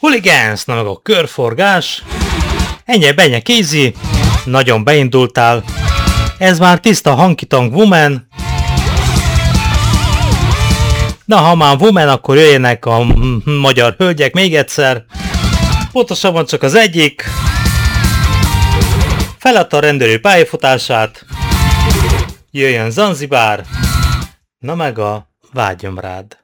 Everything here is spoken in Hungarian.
Huligánsz, na meg a körforgás. Ennyi kézi. Nagyon beindultál. Ez már tiszta honky-tonk woman. Na, ha már woman, akkor jöjjenek a magyar hölgyek még egyszer. Pontosabban csak az egyik. Feladta a rendőri pályafutását. Jöjjön Zanzibár. Na meg a vágyom rád.